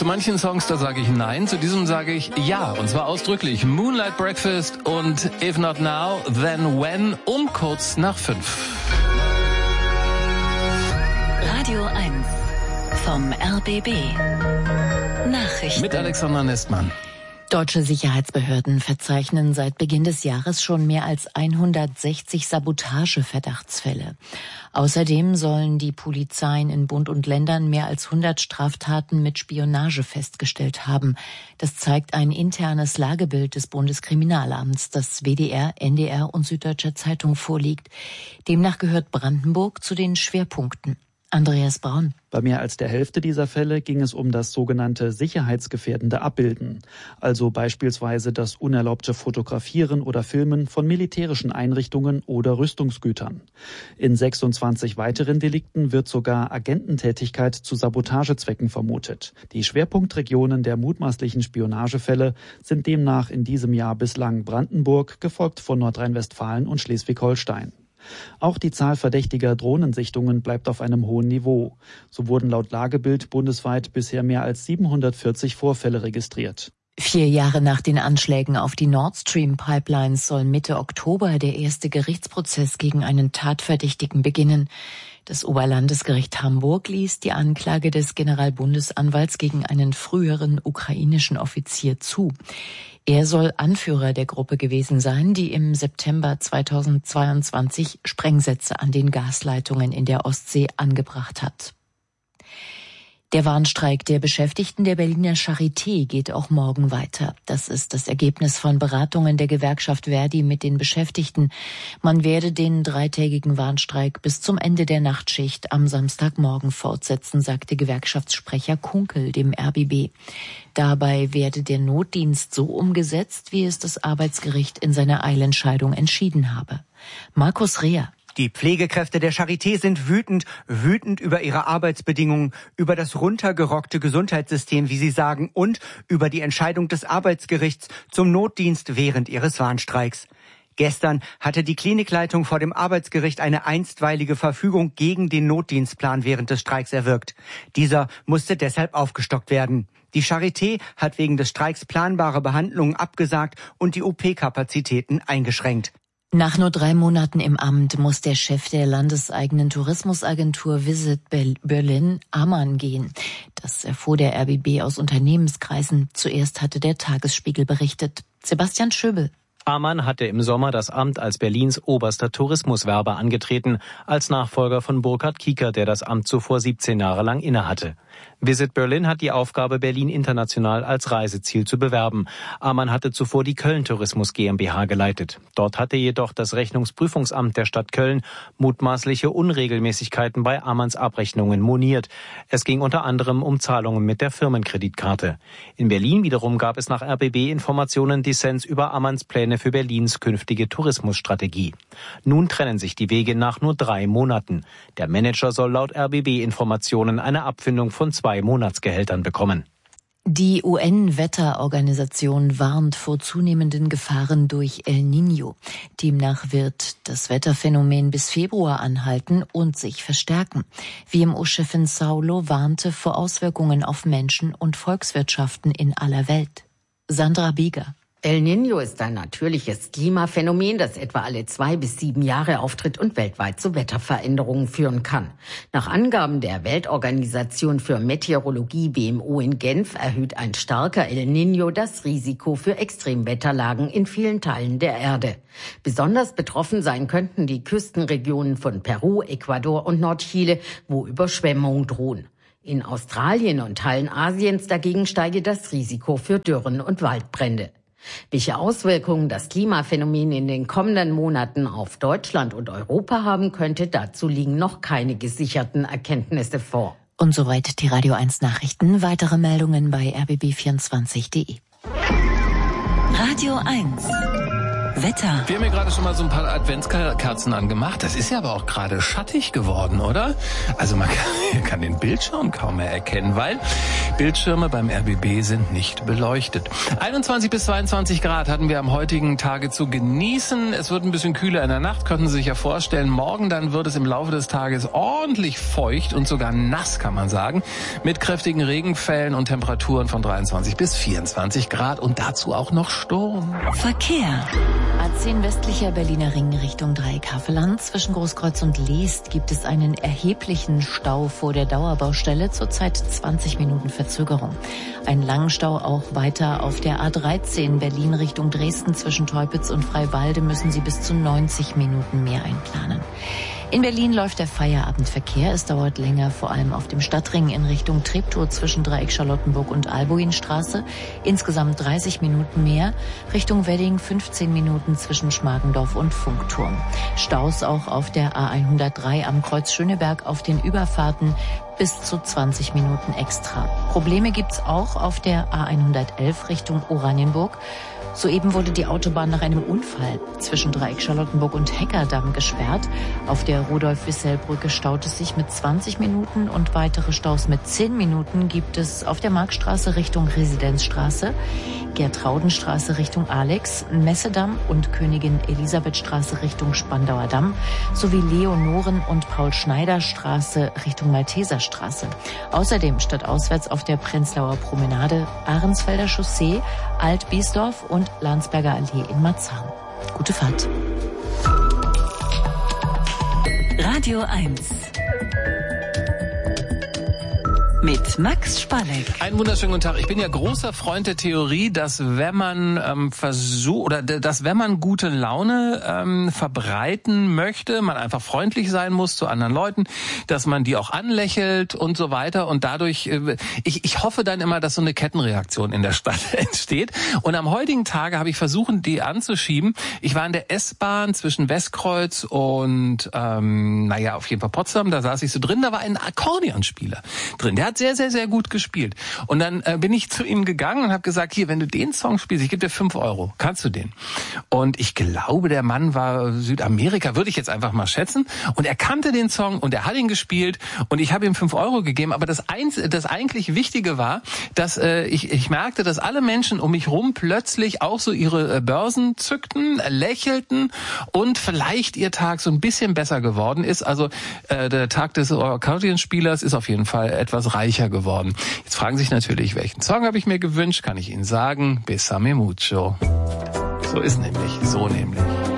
Zu manchen Songs, da sage ich nein, zu diesem sage ich ja. Und zwar ausdrücklich. Moonlight Breakfast und If Not Now, Then When um kurz nach 5. Radio 1 vom RBB. Nachrichten. Mit Alexander Nestmann. Deutsche Sicherheitsbehörden verzeichnen seit Beginn des Jahres schon mehr als 160 Sabotageverdachtsfälle. Außerdem sollen die Polizeien in Bund und Ländern mehr als 100 Straftaten mit Spionage festgestellt haben. Das zeigt ein internes Lagebild des Bundeskriminalamts, das WDR, NDR und Süddeutscher Zeitung vorliegt. Demnach gehört Brandenburg zu den Schwerpunkten. Andreas Braun. Bei mehr als der Hälfte dieser Fälle ging es um das sogenannte sicherheitsgefährdende Abbilden, also beispielsweise das unerlaubte Fotografieren oder Filmen von militärischen Einrichtungen oder Rüstungsgütern. In 26 weiteren Delikten wird sogar Agententätigkeit zu Sabotagezwecken vermutet. Die Schwerpunktregionen der mutmaßlichen Spionagefälle sind demnach in diesem Jahr bislang Brandenburg, gefolgt von Nordrhein-Westfalen und Schleswig-Holstein. Auch die Zahl verdächtiger Drohnensichtungen bleibt auf einem hohen Niveau. So wurden laut Lagebild bundesweit bisher mehr als 740 Vorfälle registriert. 4 Jahre nach den Anschlägen auf die Nord Stream Pipelines soll Mitte Oktober der erste Gerichtsprozess gegen einen Tatverdächtigen beginnen. Das Oberlandesgericht Hamburg ließ die Anklage des Generalbundesanwalts gegen einen früheren ukrainischen Offizier zu. Er soll Anführer der Gruppe gewesen sein, die im September 2022 Sprengsätze an den Gasleitungen in der Ostsee angebracht hat. Der Warnstreik der Beschäftigten der Berliner Charité geht auch morgen weiter. Das ist das Ergebnis von Beratungen der Gewerkschaft Verdi mit den Beschäftigten. Man werde den 3-tägigen Warnstreik bis zum Ende der Nachtschicht am Samstagmorgen fortsetzen, sagte Gewerkschaftssprecher Kunkel dem RBB. Dabei werde der Notdienst so umgesetzt, wie es das Arbeitsgericht in seiner Eilentscheidung entschieden habe. Markus Reher. Die Pflegekräfte der Charité sind wütend über ihre Arbeitsbedingungen, über das runtergerockte Gesundheitssystem, wie sie sagen, und über die Entscheidung des Arbeitsgerichts zum Notdienst während ihres Warnstreiks. Gestern hatte die Klinikleitung vor dem Arbeitsgericht eine einstweilige Verfügung gegen den Notdienstplan während des Streiks erwirkt. Dieser musste deshalb aufgestockt werden. Die Charité hat wegen des Streiks planbare Behandlungen abgesagt und die OP-Kapazitäten eingeschränkt. Nach nur 3 Monaten im Amt muss der Chef der landeseigenen Tourismusagentur Visit Berlin, Amann, gehen. Das erfuhr der RBB aus Unternehmenskreisen. Zuerst hatte der Tagesspiegel berichtet. Sebastian Schöbel. Amann hatte im Sommer das Amt als Berlins oberster Tourismuswerber angetreten, als Nachfolger von Burkhard Kieker, der das Amt zuvor 17 Jahre lang innehatte. Visit Berlin hat die Aufgabe, Berlin international als Reiseziel zu bewerben. Amann hatte zuvor die Köln Tourismus GmbH geleitet. Dort hatte jedoch das Rechnungsprüfungsamt der Stadt Köln mutmaßliche Unregelmäßigkeiten bei Amanns Abrechnungen moniert. Es ging unter anderem um Zahlungen mit der Firmenkreditkarte. In Berlin wiederum gab es nach RBB-Informationen Dissens über Amanns Pläne für Berlins künftige Tourismusstrategie. Nun trennen sich die Wege nach nur 3 Monaten. Der Manager soll laut RBB-Informationen eine Abfindung von 2 Monatsgehältern bekommen. Die UN-Wetterorganisation warnt vor zunehmenden Gefahren durch El Niño. Demnach wird das Wetterphänomen bis Februar anhalten und sich verstärken. WMO-Chefin Saulo warnte vor Auswirkungen auf Menschen und Volkswirtschaften in aller Welt. Sandra Bieger. El Niño ist ein natürliches Klimaphänomen, das etwa alle 2 bis 7 Jahre auftritt und weltweit zu Wetterveränderungen führen kann. Nach Angaben der Weltorganisation für Meteorologie WMO in Genf erhöht ein starker El Niño das Risiko für Extremwetterlagen in vielen Teilen der Erde. Besonders betroffen sein könnten die Küstenregionen von Peru, Ecuador und Nordchile, wo Überschwemmungen drohen. In Australien und Teilen Asiens dagegen steige das Risiko für Dürren und Waldbrände. Welche Auswirkungen das Klimaphänomen in den kommenden Monaten auf Deutschland und Europa haben könnte, dazu liegen noch keine gesicherten Erkenntnisse vor. Und soweit die Radio 1 Nachrichten. Weitere Meldungen bei rbb24.de. Radio 1 Wetter. Wir haben ja gerade schon mal so ein paar Adventskerzen angemacht. Das ist ja aber auch gerade schattig geworden, oder? Also man kann den Bildschirm kaum mehr erkennen, weil Bildschirme beim RBB sind nicht beleuchtet. 21 bis 22 Grad hatten wir am heutigen Tage zu genießen. Es wird ein bisschen kühler in der Nacht, könnten Sie sich ja vorstellen. Morgen dann wird es im Laufe des Tages ordentlich feucht und sogar nass, kann man sagen, mit kräftigen Regenfällen und Temperaturen von 23 bis 24 Grad und dazu auch noch Sturm. Verkehr. A10 westlicher Berliner Ring Richtung Dreieck-Havelland. Zwischen Großkreuz und Leest gibt es einen erheblichen Stau vor der Dauerbaustelle, zurzeit 20 Minuten Verzögerung. Einen langen Stau auch weiter auf der A13 Berlin Richtung Dresden. Zwischen Teupitz und Freiwalde müssen Sie bis zu 90 Minuten mehr einplanen. In Berlin läuft der Feierabendverkehr. Es dauert länger, vor allem auf dem Stadtring in Richtung Treptow zwischen Dreieck Charlottenburg und Albuinstraße. Insgesamt 30 Minuten mehr. Richtung Wedding 15 Minuten zwischen Schmargendorf und Funkturm. Staus auch auf der A103 am Kreuz Schöneberg auf den Überfahrten bis zu 20 Minuten extra. Probleme gibt's auch auf der A111 Richtung Oranienburg. Soeben wurde die Autobahn nach einem Unfall zwischen Dreieck Charlottenburg und Heckerdamm gesperrt. Auf der Rudolf-Wissell-Brücke staut es sich mit 20 Minuten und weitere Staus mit 10 Minuten gibt es auf der Marktstraße Richtung Residenzstraße, Gertraudenstraße Richtung Alex, Messedamm und Königin-Elisabeth-Straße Richtung Spandauer Damm sowie Leonoren- und Paul-Schneider-Straße Richtung Malteserstraße. Außerdem stadtauswärts auf der Prenzlauer Promenade, Ahrensfelder Chaussee, Alt-Biesdorf und Landsberger Allee in Marzahn. Gute Fahrt. Radio 1. Mit Max Spalleck. Einen wunderschönen guten Tag. Ich bin ja großer Freund der Theorie, dass wenn man wenn man gute Laune verbreiten möchte, man einfach freundlich sein muss zu anderen Leuten, dass man die auch anlächelt und so weiter und dadurch, ich hoffe dann immer, dass so eine Kettenreaktion in der Stadt entsteht. Und am heutigen Tage habe ich versucht, die anzuschieben. Ich war in der S-Bahn zwischen Westkreuz und auf jeden Fall Potsdam. Da saß ich so drin. Da war ein Akkordeonspieler drin. Der hat sehr, sehr, sehr gut gespielt. Und dann bin ich zu ihm gegangen und habe gesagt, hier, wenn du den Song spielst, ich gebe dir 5 Euro. Kannst du den? Und ich glaube, der Mann war Südamerika, würde ich jetzt einfach mal schätzen. Und er kannte den Song und er hat ihn gespielt und ich habe ihm 5 Euro gegeben. Aber das eigentlich Wichtige war, dass ich merkte, dass alle Menschen um mich rum plötzlich auch so ihre Börsen zückten, lächelten und vielleicht ihr Tag so ein bisschen besser geworden ist. Also der Tag des Akkordeonspielers ist auf jeden Fall etwas reicher geworden. Jetzt fragen sich natürlich, welchen Song habe ich mir gewünscht? Kann ich Ihnen sagen? Besame mucho. So nämlich.